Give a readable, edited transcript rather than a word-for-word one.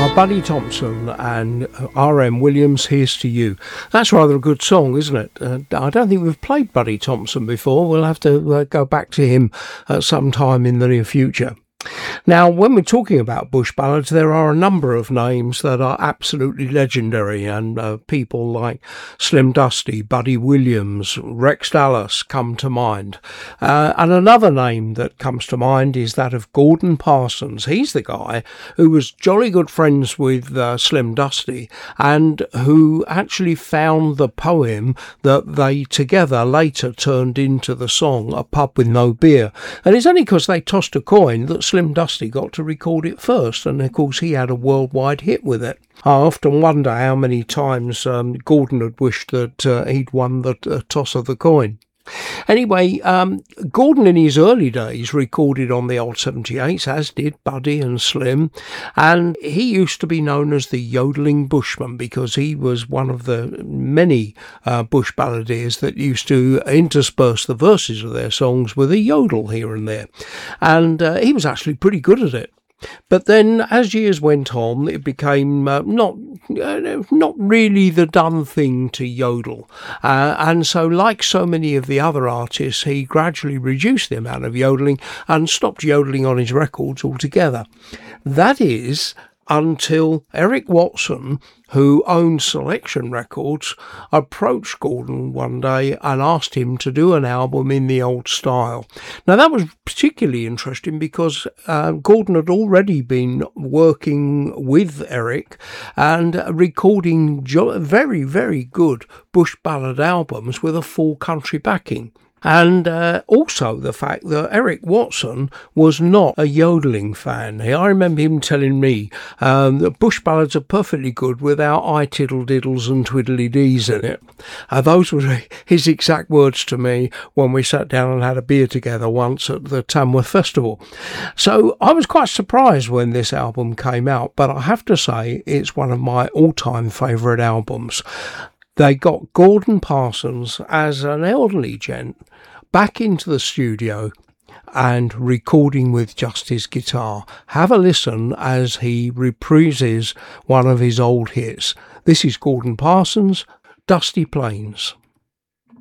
Buddy Thompson and R.M. Williams, Here's to You. That's rather a good song, isn't it? I don't think we've played Buddy Thompson before. We'll have to go back to him at some time in the near future. Now, when we're talking about bush ballads, there are a number of names that are absolutely legendary, and people like Slim Dusty, Buddy Williams, Rex Dallas come to mind. And another name that comes to mind is that of Gordon Parsons. He's the guy who was jolly good friends with Slim Dusty, and who actually found the poem that they together later turned into the song A Pub With No Beer. And it's only because they tossed a coin that Slim Dusty got to record it first, and of course he had a worldwide hit with it. I often wonder how many times Gordon had wished that he'd won the toss of the coin. Anyway, Gordon in his early days recorded on the old 78s, as did Buddy and Slim, and he used to be known as the yodeling bushman because he was one of the many bush balladeers that used to intersperse the verses of their songs with a yodel here and there, and he was actually pretty good at it. But then, as years went on, it became not really the done thing to yodel. And so, like so many of the other artists, he gradually reduced the amount of yodeling and stopped yodeling on his records altogether. That is, until Eric Watson, who owned Selection Records, approached Gordon one day and asked him to do an album in the old style. Now, that was particularly interesting because Gordon had already been working with Eric and recording very, very good bush ballad albums with a full country backing. And also the fact that Eric Watson was not a yodeling fan. I remember him telling me that bush ballads are perfectly good without I tiddle diddles and twiddly dees in it. Those were his exact words to me when we sat down and had a beer together once at the Tamworth Festival. So I was quite surprised when this album came out, but I have to say it's one of my all-time favourite albums. They got Gordon Parsons as an elderly gent back into the studio and recording with just his guitar. Have a listen as he reprises one of his old hits. This is Gordon Parsons, Dusty Plains.